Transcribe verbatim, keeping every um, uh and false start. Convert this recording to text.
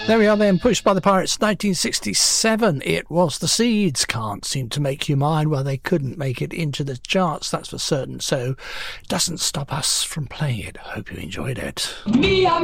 There we are then, Pushed by the Pirates, nineteen sixty-seven. It was the Seeds. Can't Seem to Make You Mine. Well, they couldn't make it into the charts, that's for certain, so it doesn't stop us from playing it. Hope you enjoyed it.